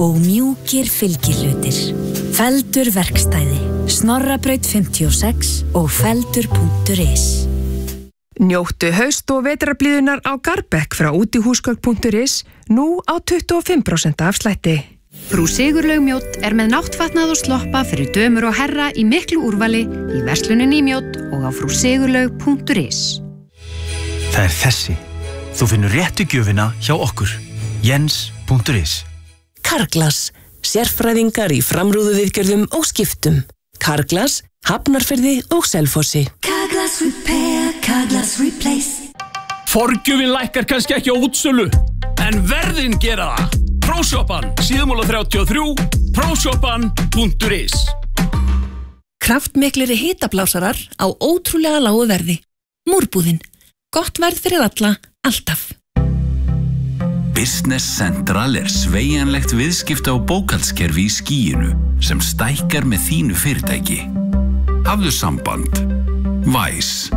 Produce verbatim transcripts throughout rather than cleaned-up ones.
og mjúkir fylgihlutir. Feldur verkstæði, Snorrabraut fimmtíu og sex og feldur punktur is. Njóttu haust- og vetrarblíðunar á Garbekk frá útihúsgögn punktur is nú á tuttugu og fimm prósent afslætti. Frú Sigurlaug Mjódd er með náttfatnað og sloppa fyrir dömur og herra í miklu úrvali í versluninni í Mjódd og á frú sigurlaug punktur is. Það er þessi. Þú finnur réttu gjöfina hjá okkur. Jens punktur is. Carglass, sérfræðingar í framrúðuviðgerðum og skiptum. Carglass, Hafnarfirði og Selfossi. Carglass Repair, Carglass Replace. Forgjöfin lækkar kannski ekki á útsölu, en verðin gera það. Próshoppan, Síðumúla þrjátíu og þrjú, próshoppan punktur is. Kraftmiklir hitablásarar á ótrúlega lágu verði. Múrbúðin. Gott verð fyrir alla, alltaf. Business Central er sveigjanlegt viðskipta og bókhaldskerfi í skýinu sem stækkar með þínu fyrirtæki. Hafðu samband. Væs.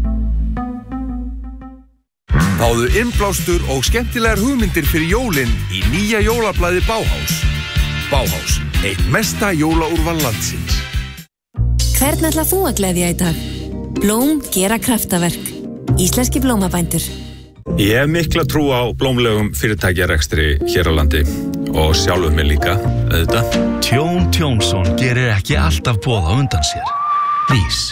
Fáðu innblástur og skemmtilegar hugmyndir fyrir jólin í nýja jólablaði Bauhaus. Bauhaus, eitt mesta jólaúrval landsins. Hvern ætlar þú að gleðja í dag? Blóm gera kraftaverk. Íslenski blómabændur. Ég hef mikla trú á blómlegum fyrirtækjarekstri hér á landi og sjálfur mig líka, auðvitað. Tjón Tjónsson gerir ekki alltaf boð á undan sér. Vís.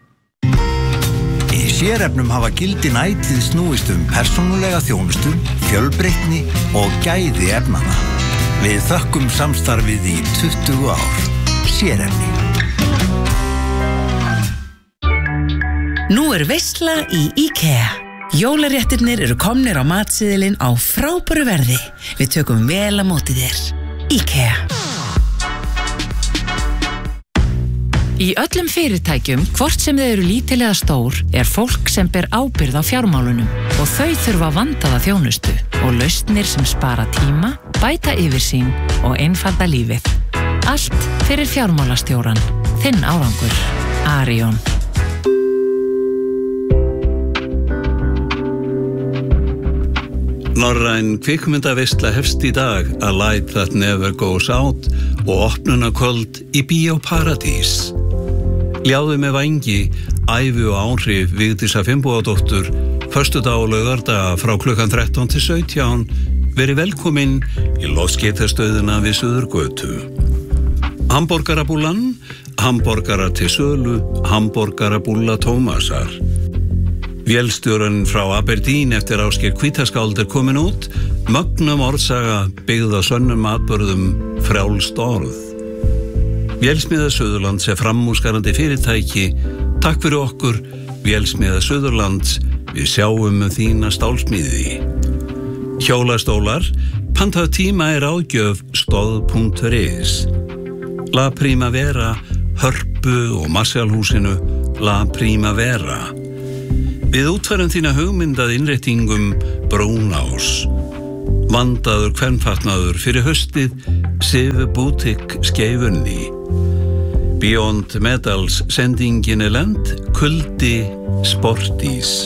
Í sérefnum hafa gildin ætíð snúist um persónulega þjónustu, fjölbreytni og gæði efnana. Við þökkum samstarfið í tuttugu ár. Sérefni. Nú er veisla í IKEA. Jólaréttirnir eru komnir á matsiðilinn á frábæru verði. Við tökum vel á móti þér. IKEA. Í öllum fyrirtækjum, hvort sem þau eru lítil eða stór, er fólk sem ber ábyrgð á fjármálunum og þau þurfa vandaða þjónustu og lausnir sem spara tíma, bæta yfirsýn og einfalda lífið. Allt fyrir fjármálastjóran. Þinn árangur. Arion. Norræn kvikmyndaveisla hefst í dag A Light That Never Goes Out og opnunarkvöld í Bíó Paradís. Ljáðu með vængi, ævi og áhrif Vigdísar Finnbogadóttur, föstudag og laugardaga frá klukkan þrettán til sautján. Verið velkomin í loftskeytastöðina við Suðurgötu. Hamborgarabúllan, hamborgarar til sölu, hamborgarabúlla Tómasar. Vélstjórinn frá Aberdeen eftir Ásgeir Hvítaskáld er komin út, mögnum orðsaga byggð á sönnum atburðum, frjálst orð. Vélsmiða Suðurlands er framúrskarandi fyrirtæki. Takk fyrir okkur, Vélsmiða Suðurlands, við sjáum um þína stálsmiði. Hjólastólar, pantaðu tíma er ágjöf stoð punktur is. La Primavera, Hörpu og Marshallhúsinu, La Primavera. Við útfærum þína hugmyndað innréttingum Brúnás. Vandaður kvenfatnaður fyrir haustið, Sif Boutique Skeifunni. Beyond Metals sendingin er lent, kuldi Sportís.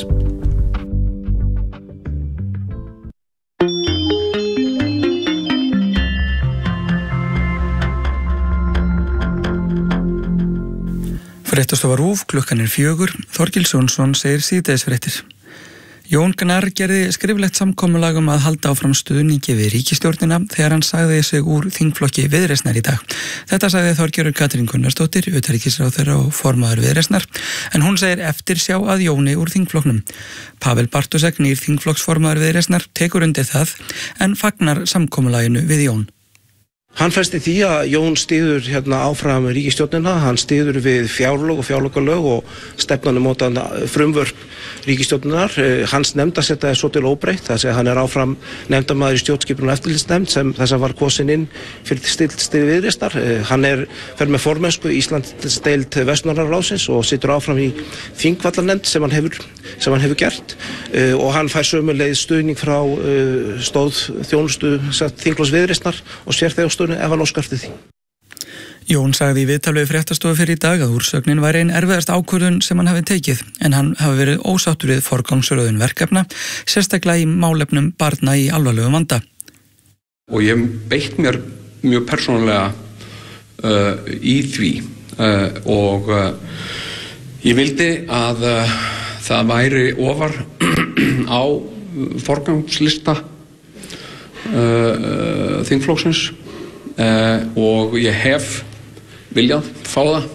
Fréttastofa RÚV, klukkan er fjögur, Þorgils Jónsson segir síðdegisfréttir. Jón Gnarr gerði skriflegt samkomulag um að halda áfram stuðningi við ríkisstjórnina þegar hann sagði sig úr þingflokki Viðreisnar í dag. Þetta sagði Þorgerður Katrín Gunnarsdóttir, utanríkisráðherra og formaður Viðreisnar, en hún segir eftir sjá að Jóni úr þingflokknum. Pavel Bartósek, nýr þingflokksformaður Viðreisnar, tekur undir það en fagnar samkomulaginu við Jón. Hann festi því að Jón styður hérna áfram ríkisstjórnina, hann styður við fjárlög og fjárlögalög og stefnanum mótan frumvörp ríkisstjórninar. Hans nefndasetta er svo til óbreytt, þess að hann er áfram nefndamaður í stjórnskipun og eftirlitsnefnd sem þess að var kosin inn fyrir stilstið Viðreisnar. Hann er fer með formennsku í Íslandsdeild Vestnorræna ráðsins og situr áfram í þingvallanefnd sem hann hefur sem hann hefur gert og hann fær sömuleiðis stuðning frá stóð þjónustu þingflokks Viðreisnar og sér þegar ef hann óskar eftir því. Jón sagði í viðtali við fréttastofu fyrir í dag að úrsögnin væri ein erfiðast ákvörðun sem hann hafi tekið, en hann hafi verið ósáttur við forgangsröðun verkefna, sérstaklega í málefnum barna í alvarlegum vanda. Og ég beitt mér mjög persónulega uh, í því uh, og uh, ég vildi að uh, það væri ofar á forgangslista uh, þingflokksins uh, og ég hef viljað fá það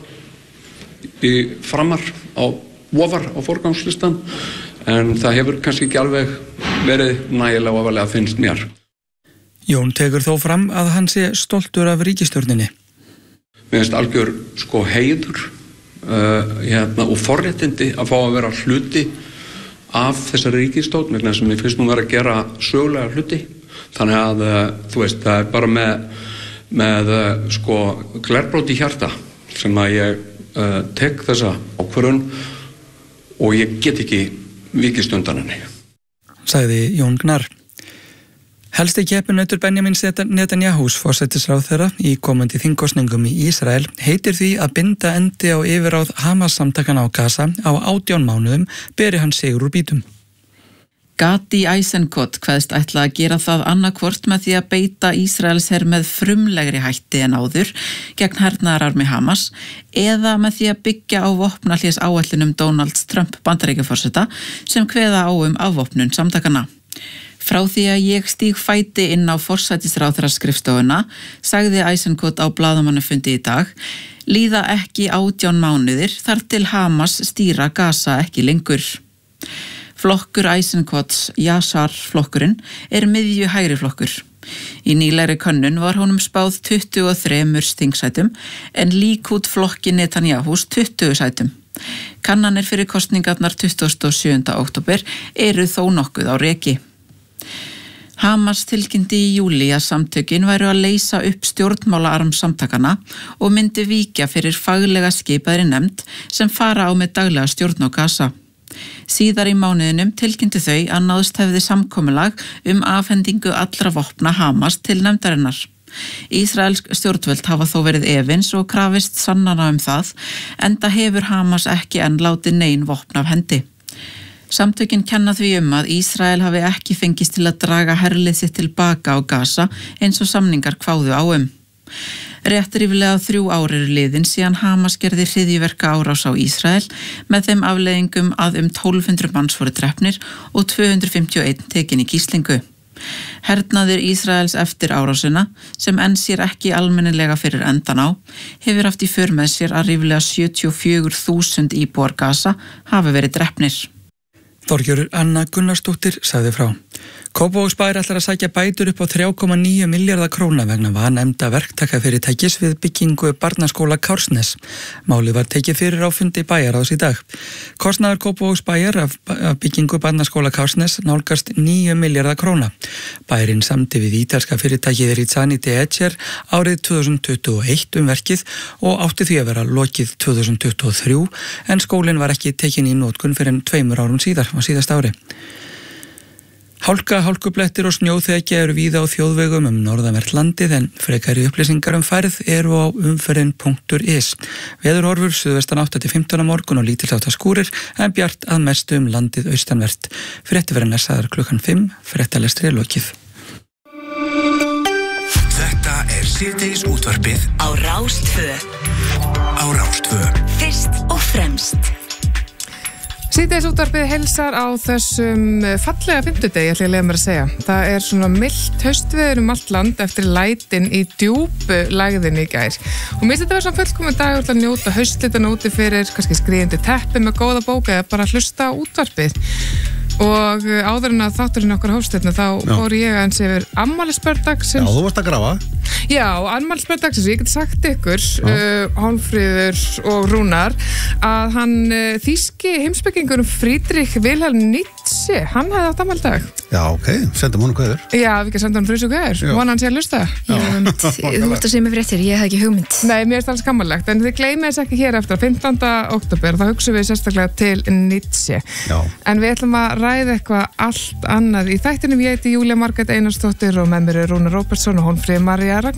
í framar á ofar á forgangslistan en það hefur kannski ekki alveg verið nægilega ofarlega finnst mér. Jón tekur þó fram að hann sé stoltur af ríkisstjórninni. Mér finnst algjör sko heiður uh, hérna, og forréttindi að fá að vera hluti af þessari ríkisstjórn vegna sem ég finnst nú vera að gera sögulega hluti. Þannig að uh, þú veist, það er bara með, með uh, sko glerbrót í hjarta sem að ég uh, tek þessa ákvörðun og ég get ekki vikist undan henni. Sagði Jón Gnarr. Helsti keppinautur Benjamin Netanyahus forsætisráðherra í komandi þingkosningum í Ísrael heitir því að binda endi á yfirráð Hamas samtakana á Gaza á átján mánuðum beri hann sigur úr bítum. Gadi Eisenkot kveðst ætla að gera það annarkvort með því að beita Ísraels her með frumlegri hætti en áður gegn hernaðararmi Hamas eða með því að byggja á vopnahlés áætlunum Donald Trump Bandaríkjaforseta sem kveða á um afvopnun samtakana. Frá því að ég stíg fæti inn á forsætisráðherraskrifstofuna, sagði Eisenkot á blaðamannafundi í dag, líða ekki átján mánuðir þar til Hamas stýra Gaza ekki lengur. Flokkur Eisenkots, Yashar flokkurinn, er miðju hægri flokkur. Í nýlegri könnun var honum spáð tuttugu og þremur þingsætum en Líkúd flokki Netanyahus tuttugu sætum. Kannanir fyrir kosningarnar tuttugasta og sjöunda október eru þó nokkuð á reki. Hamas tilkynnti í júlí að samtökin væru að leysa upp stjórnmálaarm samtakana og myndi víkja fyrir faglega skipaðri nefnd sem fara á með daglega stjórn á Gaza. Síðar í mánuðinum tilkynntu þau að náðst hefði samkomulag um afhendingu allra vopna Hamas til nefndarinnar. Ísraelsk stjórnvöld hafa þó verið efins og krafist sannana um það, enda hefur Hamas ekki enn látið nein vopn af hendi. Samtökin kenna því um að Ísrael hafi ekki fengist til að draga herlið sitt tilbaka á Gaza eins og samningar kváðu á um. Rétt ríflega þrjú ár eru liðin síðan Hamas gerði hryðjuverka árás á Ísrael með þeim afleiðingum að um tólf hundruð manns voru drepnir og tvö hundruð fimmtíu og eitt tekin í gíslingu. Hernaður Ísraels eftir árásina, sem enn sér ekki almennilega fyrir endan á, hefur haft í för með sér að ríflega sjötíu og fjögur þúsund íbúar Gaza hafi verið drepnir. Þorgerður Anna Gunnarsdóttir sagði frá. Kópavogsbær ætlar að sækja bætur upp á þrjú komma níu milljarða króna vegna vanefnda verktakafyrirtækis við byggingu barnaskóla Kársnes. Málið var tekið fyrir á fundi bæjarráðs í dag. Kostnaður Kópavogsbæjar af byggingu barnaskóla Kársnes nálgast níu milljarða króna. Bærinn samdi við ítalska fyrirtækið Rizzani de Ecer árið tvö þúsund tuttugu og eitt um verkið og átti því að vera lokið tvö þúsund tuttugu og þrjú en skólinn var ekki tekin í notkun fyrir en tveimur árum síðar á síðasta ári. Hálka, hálkublettir og snjóþekja eru víða á þjóðvegum um norðanvert landið en frekari upplýsingar um færð eru á umferðin punktur is. Veðurhorfur suðvestan átta til fimmtán á morgun og lítilsháttar skúrir en bjart að mestu um landið austanvert. Fréttiverðin er sagðar klukkan fimm, fréttalestri lokið. Þetta er síðdegis útvarpið á Rás tvö. Á Rás tvö. Fyrst og fremst. Síðdegis útvarpið heilsar á þessum fallega fimmtudegi, ætla ég að leyfa mér að segja. Það er svona mildt haustveður um allt land eftir lætin í djúpu lægðinni í gær. Og mér finnst þetta vera svona fullkominn dagur til að njóta haustlitan úti fyrir, kannski skriðandi teppi með góða bóka eða bara hlusta á útvarpið. Og áður en að þátturinn okkar hófstetna þá Já. fór ég aðeins yfir afmælisbörndagsins. Já, þú varst að grafa. Já, afmælisbörndagsins, ég get sagt ykkur, uh, Hólmfríður og Rúnar, að hann uh, þýski heimspekingur Friedrich Wilhelm Nietzsche, hann hefði átt afmælisdag. Já, ok, sendum honum kveður. Já, við ekki senda hann frýs og kveður, von hann sé að lusta. Þú vart að segja mig fréttir, ég hef ekki hugmynd. Nei, mér er það alls skammarlegt, en þið gleymið þess ekki hér eftir fimmtánda október, þá hugsaum við sérstaklega til Nietzsche. Já. En við ætlum að ræða eitthvað allt annað. Í þættinum ég heiti Júlía Margrét Einarsdóttir og með mér er Rúnar Róbertsson og Hólmfríður María Ragnarsdóttir.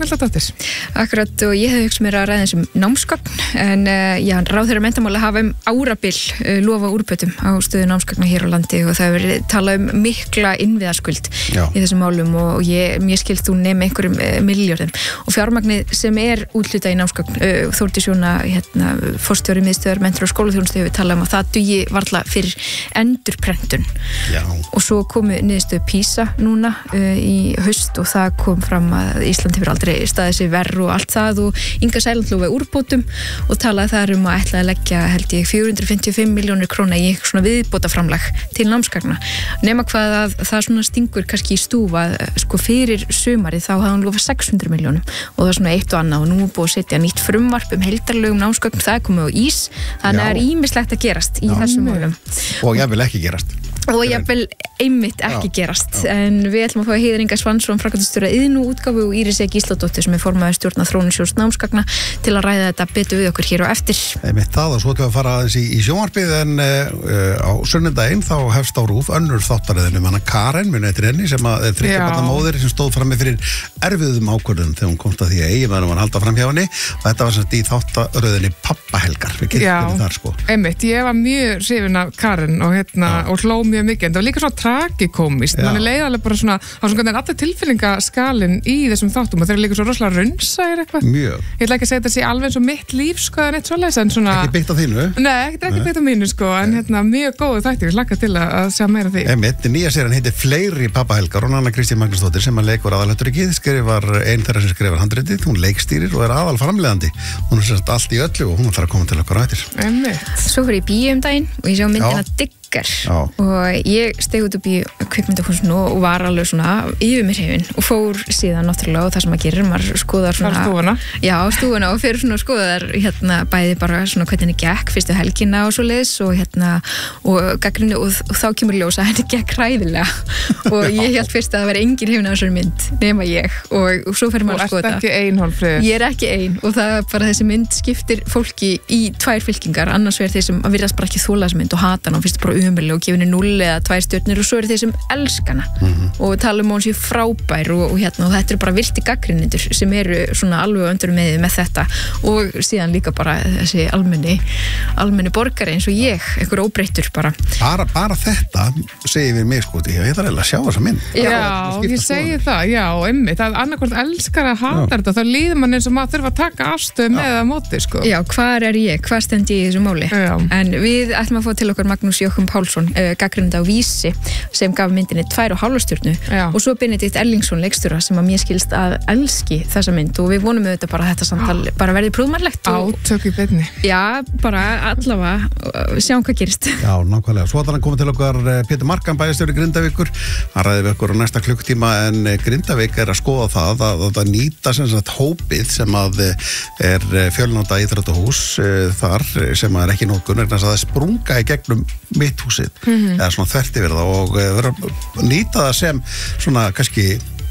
Hjaltadóttir. Akkurat, og ég hef hugsað mér að ræða þessum námsgagn, en uh, já, ráðherra menntamála hafa um árabil uh, lofa úrbótum á stöðu námsgagna hér á landi og það hefur verið talað um mikla innviðaskuld Já. í þessum málum og ég, mér skilst þú nefn einhverjum uh, milljörðum og fjármagnið sem er úthlutað í námsgagn, uh, Þórdís Jóna, hérna, forstjóri miðstöðvar menntur og skólaþjónustu hefur talað um að það dugi varla fyrir endurprentun. Já. Og svo komu niðurstöðu PISA núna uh, í haust og það kom fram að Ísland hefur aldrei staðið sér verð og allt það og Inga Sæland lofaði úrbótum og talaði þar um að ætla að leggja held ég fjögur hundruð fimmtíu og fimm milljónir króna í eitthvað svona viðbótaframlag til námsgagna. Nema hvað að það svona stingur kannski í stúf að sko fyrir sumarið þá hafði hann lofað sex hundruð milljónum og það er svona eitt og annað og nú er búið að setja nýtt frumvarp um heildarlögum námsgagn, það er komið á ís, þannig að það er ýmislegt að gerast í Já. þessum málum. Og ég vil ekki gerast. Og jafnvel einmitt ekki Já, gerast en við ætlum að fá Heiðar Inga Svansson framkvæmdastjóra Iðnú útgáfu og Íris E. Gísladóttir sem er formaður stjórnar Þróunarsjóðs námsgagna til að ræða þetta betur við okkur hér á eftir. Einmitt það og svo ætlum við að fara aðeins í, í sjónvarpið en uh, á sunnudaginn þá hefst á RÚV önnur þáttaröðin hana Karen, muni eftir henni sem að þriggja barna móðir sem stóð frammi fyrir erfiðum ákvörðum þegar hún komst að því að eiginmaðurinn var að halda fram hjá henni og þetta var semst í þáttaröðinni Pappahelgar. Við kynntum þar sko. Einmitt, ég var mjög hrifin af Karen og, hérna, og hló mjög mikið en það var líka svona tragikómist, mann er leiðalega bara svona á svona hvernig allir tilfinningaskalinn í þessum þáttum og þeir eru líka svo rosalega raunsæir eitthvað. Mjög. Ég ætla ekki að segja þetta sé alveg eins og mitt líf sko en eitt svoleiðis en svona Ekki byggt á þínu? Nei, ekki, ekki byggt á mínu sko en hérna mjög góðu þættir, ég hlakka til að, að sjá meira af því. Einmitt, nýja serien heitir Fleiri Pappahelgar og Anna Kristín Magnúsdóttir sem að leikur aðalhutturkið, skrifar einn þeirra sem skrifar handritið, hún leikstýrir og er aðal framleiðandi. Hún er sérst allt í öllu og hún ætlar að koma til okkar á eftir. Einmitt. Svo fyrir ég bíu um daginn og ég sjá myndina Já. Diggar Já. og ég steg út upp í kvikmyndahúsinu og var alveg svona yfir mér hrifin og fór síðan náttúrulega og það sem að gerir, maður skoðar svona Fara stúfuna. Já, stúfuna og fyrir svona skoðar hérna bæði bara svona hvernig henni gekk fyrstu helgina og svo leiðis og hérna og gagnrýni og, og þá kemur ljós að henni gekk hræðilega og ég held fyrst að það veri engin hrifin af þessari mynd nema ég og, og svo fyrir maður að skoða Þú ert ekki ein, Hólmfríður. Ég er ekki ein og það er bara þessi mynd skiptir fólki í tvær fylkingar, annars verður þeir sem að virðast bara ekki þola þessi mynd og hata hana og finnst bara umulig og gefa henni núll eða tvær stjörnur og svo eru þeir sem elska hana Mhm. og tala um að hún sé frábær og, og, hérna, og þetta eru bara virti gagnrýnendur sem eru svona alveg öndur með með þetta og síðan líka bara þessi almenni almenni borgari eins og ég, einhver óbreyttur bara. Bara, bara þetta segir við mig sko, ég heit að reyna að sjá þessa mynd. Já, ég segi það, já, einmitt, það er annarkvort elskar að hata þetta, þá líður mann eins og maður þurfa að taka afstöðu með að móti, sko. Já, hvar er ég, hvað stend ég í þessu máli? Já. En við ætlum að fá til okkar Magnús Jókum Pálsson, uh, gagnrýnandi á Vísi, sem gaf myndinni tvær og hálfa stjörnu og svo Benedikt Erlingsson, leikstjóra, sem að mér skilst að elski þessa mynd og við vonum auðvitað bara að þetta samtal bara verði prúðmannlegt. Átök í beinni. Já, bara allavega, uh, sjáum hvað gerist. Já, nákvæmlega. Svo ætlar hann koma til okkar Pétur Markan, bæjarstjóri Grindavíkur. Hann ræði við okkur á næsta klukktíma en Grindavík er að skoða það að, að, að nýta sem sagt hópið sem að er fjölnóta íþróttahús þar sem er ekki nótgun vegna þess að það er sprunga í gegnum mitt húsið Mhm. eða svona þvert yfir það og vera að nýta það sem svona kannski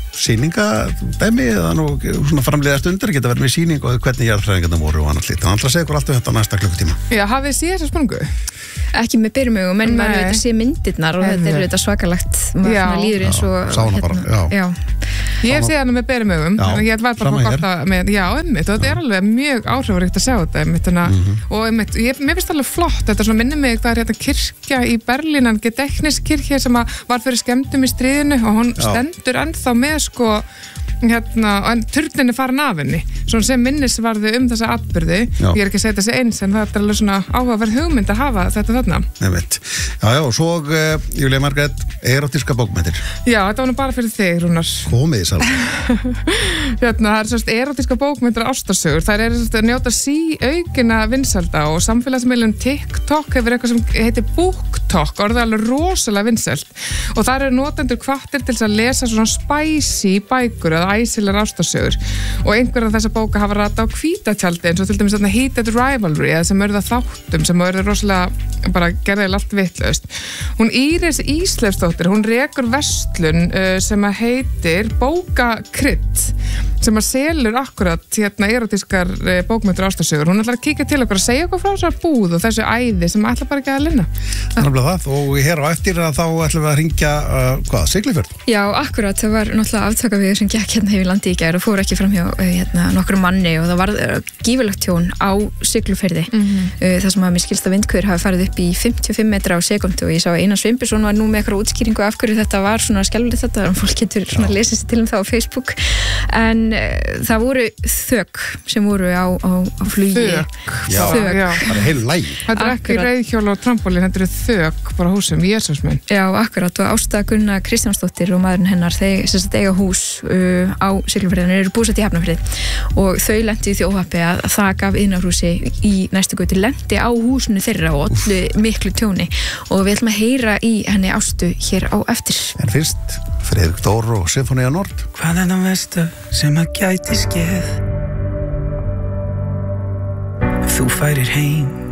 sýningadæmi eða nú svona framleiðast undir geta verið með sýning og hvernig jarðfræðingarna voru og annars lítið. Hann ætlar að segja okkur allt um þetta á næsta klukkutíma. Já, hafið þið séð þessa sprungu? Ekki með byrjumögum, en maður Nei. veit að sé myndirnar og þetta er Einmitt. þetta svakalegt, maður Já. svona líður eins og Sá hana bara, já. já. Ég hef séð hana með berumögum, Já, þannig að ég var bara sama að hér. gott að með, já, einmitt, og þetta er alveg mjög áhrifaríkt að sjá þetta, einmitt, þannig að, Mhm. og einmitt, ég, mér finnst alveg flott, þetta svona minnir mig, það er hérna kirkja í Berlínan, Gedächtniskirkja sem að var fyrir skemmtum í stríðinu og hún Já. stendur ennþá með, sko, hérna, en turnin er farin af henni, svona sem minnisvarði um þessa atburði, Já. ég er ekki að segja þessi eins, en það er alveg svona áhugaverð hugmynd að hafa þetta þarna. Nefnt. Já, já, og svo uh, Júlía Margrét, erotíska bókmyndir. Já, þetta var nú bara fyrir þig, Rúnar. Komið í salg. Hérna, það er svona erotíska bókmyndir ástarsögur, það er svona að njóta sí aukina vinsalda og samfélagsmiðlun TikTok hefur eitthvað sem heitir BookTok, orðið alveg rosalega vinsælt og það eru notendur hvattir til þess að lesa svona spicy bækur eða æsilegar ástarsögur og einhverjar þessar bóka hafa rata á hvítatjaldi eins og til dæmis þarna Heated Rivalry eða sem eru það þáttum sem eru rosalega bara gerðið allt vitlaust. Hún Íris Ísleifsdóttir, hún rekur verslun uh, sem að heitir Bókakrydd sem að selur akkurat hérna erotískar uh, bókmyndir og ástarsögur. Hún ætlar að kíkja til okkur að segja okkur frá þessar búð og þessu æði sem ætlar bara ekki að linna. Þannig að það, og hér á eftir að þá ætlum við að ringja uh, hvað, Siglufjörð? Já, akkurat, það var náttúrulega aftökavegur sem gekk hérna hefur landi í gær og fór ekki fram hjá hérna, nokkru manni og það var gífurlegt tjón á Siglufirði mm -hmm. uh, þar sem að mér skilst að vindhver hafi farið upp í fimmtíu og fimm metra á sekundu og ég sá að Einar Sveinbjörnsson var nú með eitthvað útskýringu af hverju þetta var svona skelfilegt þetta, þannig að fólk getur svona að lesa sér til um það á Facebook en uh, það voru þök sem voru á, á, á flugi Þök? Já, þök. Já. Það er heilu lægi. Þetta er ekki reiðhjóla og trampolín, þetta eru þök bara húsum, Jesúsminn. Já, akkurat og Ásta Gunna Kristjánsdóttir og maðurinn hennar, þeir sem sagt eiga hús uh, á Siglufirði, eru búsett í Hafnarfirði og þau lentu í því óhappi að það gaf innarhúsi í næstu götu lendi á húsinu þeirra og allu miklu tjóni og við ætlum að heyra í henni Ástu hér á eftir. En fyrst, Friðrik Dór og Sinfonía Nord. Hvað er það versta sem að gæti skeð? Þú færir heim